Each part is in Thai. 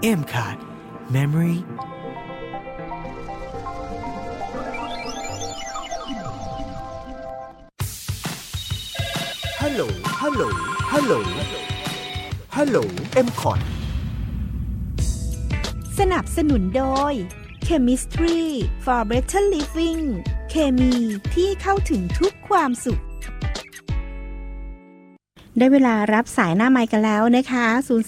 M-Card Memory ฮัลโหลฮัลโหลฮัลโหลฮัลโหล M-Card สนับสนุนโดย Chemistry for Better Living เคมีที่เข้าถึงทุกความสุขได้เวลารับสายหน้าไมค์กันแล้วนะคะ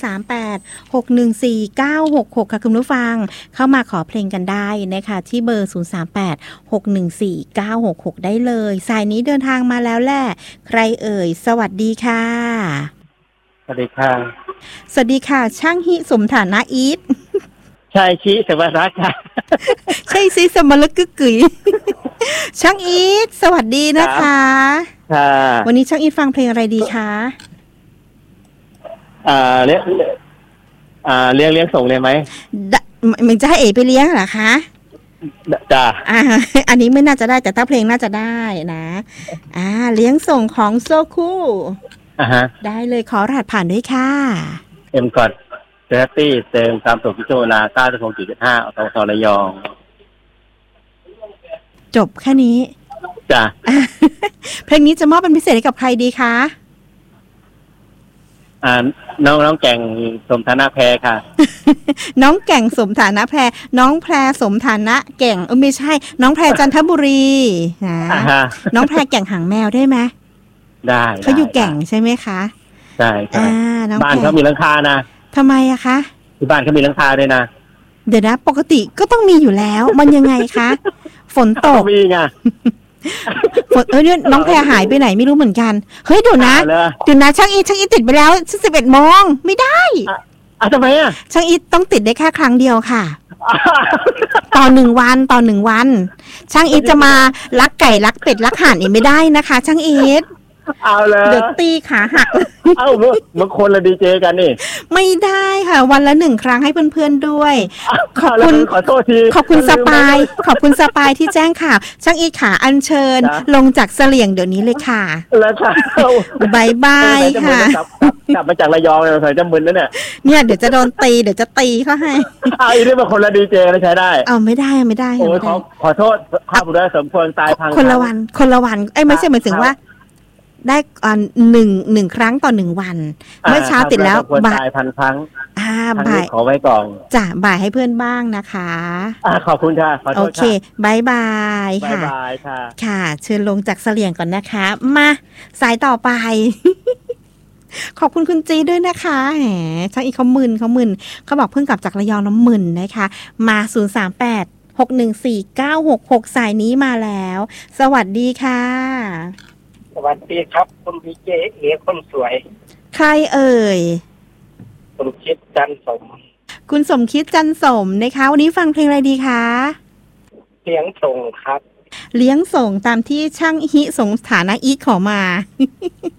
038-614-966ค่ะคุณผู้ฟังเข้ามาขอเพลงกันได้นะคะที่เบอร์038-614-966ได้เลยสายนี้เดินทางมาแล้วแหละใครเอ่ยสวัสดีค่ะสวัสดีค่ะสวัสดีค่ะช่างฮิสมฐานะอีทใช่ชิสวัสดีค่ะใช่ซิสมลึกกึกกึ๋ยช่างอีทสวัสดีนะคะค่ะวันนี้ช่างอีทฟังเพลงอะไรดีคะเลี้ยงส่งเลยไหมมันจะให้เอ๋ไปเลี้ยงเหรอคะจ้าอันนี้ไม่น่าจะได้แต่ถ้าเพลงน่าจะได้นะเลี้ยงส่งของโซคูได้เลยขอรหัสผ่านด้วยค่ะ M-Cardเซอร์ตี้เติมตามส่งพิจารณา 9.6.5 อตระยองจบแค่นี้จ้ะเพลงนี้จะมอบเป็นพิเศษให้กับใครดีคะน้องแก่งสมฐานะแพรค่ะน้องแก่งสมฐานะแพรน้องแพรสมฐานะแก่งไม่ใช่น้องแพรจันทบุรีนะน้องแพรแก่งหางแมวได้ไหมได้เขาอยู่แก่งใช่ไหมคะใช่บ้านเขามีหลังคานะทำไมอะคะที่บ้านเขามีหลังคาด้วยนะเดี๋ยวนะปกติก็ต้องมีอยู่แล้วมันยังไงคะฝนตกมีไงฝนเนี่ยน้องแพรหายไปไหนไม่รู้เหมือนกันเฮ้ยเดี๋ยวนะช่างอีติดไปแล้ว11 โมงไม่ได้ทำไมอะช่างอีต้องติดได้แค่ครั้งเดียวค่ะต่อ1 วันช่างอีจะมาลักไก่ลักเป็ดลักห่านอีกไม่ได้นะคะช่างอีเอาเลยเดี๋ยวตีขาหักบางคนละดีเจกันนี่ไม่ได้ค่ะวันละ1 ครั้งให้เพื่อนๆด้วยขอโทษทีขอบคุณสปายที่แจ้งข่าวช่างอีขาอัญเชิญลงจากเสลี่ยงเดี๋ยวนี้เลยค่ะแล้วค่ะบายค่ะกลับมาจากระยองเลยใส่จำมึนแล้วเนี่ยเดี๋ยวจะโดนตีเดี๋ยวจะตีเขาให้อีนี่เป็นคนละดีเจเลยใช้ได้ไม่ได้โอ้ยขอโทษข้าพเจ้าสมควรตายพังคนละวันไม่ใช่หมายถึงว่าได้หนึ่งครั้งต่อ1 วันเมื่อเช้าติดแล้วบ่ายพันครั้งบ่ายขอไว้ก่อนจ้ะบ่ายให้เพื่อนบ้างนะคะขอบคุณค่ะขอโทษค่ะโอเคบายค่ะค่ะเชิญลงจากเสลี่ยงก่อนนะคะมาสายต่อไป ขอบคุณคุณจีด้วยนะคะแหมช่างอีกเขามึนเขาบอกเพิ่งกลับจากระยองน้ำมึนนะคะมา038-614-966สายนี้มาแล้วสวัสดีค่ะสวัสดีครับคุณพีเจเอคนสวยใครเอ่ยสมคิดจันสมคุณสมคิดจันสมนะคะวันนี้ฟังเพลงอะไรดีคะเลี้ยงส่งครับเลี้ยงส่งตามที่ช่างฮิสงฐานะอีขอมา